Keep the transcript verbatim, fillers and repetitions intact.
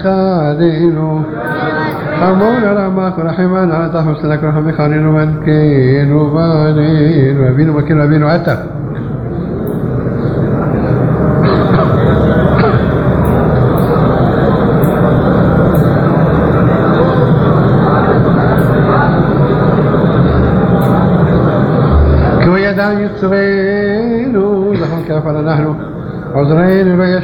خالينو أمون رحمك رحمن على تحوس لك رحمك خالين ومنكين وبانين وابين ومكين وابين وعتر كوية دان يتصغينو لهم كافر نحن عذرين